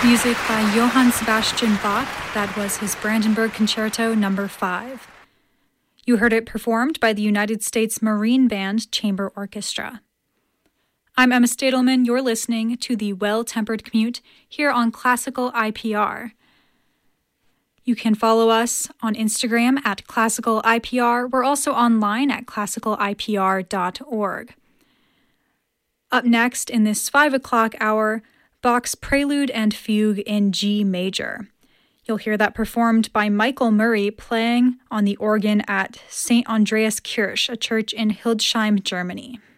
Music by Johann Sebastian Bach. That was his Brandenburg Concerto No. 5. You heard it performed by the United States Marine Band Chamber Orchestra. I'm Emma Stadelman. You're listening to the Well-Tempered Commute here on Classical IPR. You can follow us on Instagram at Classical IPR. We're also online at classicalipr.org. Up next in this 5 o'clock hour, Bach's Prelude and Fugue in G major. You'll hear that performed by Michael Murray playing on the organ at St. Andreas Kirche, a church in Hildesheim, Germany.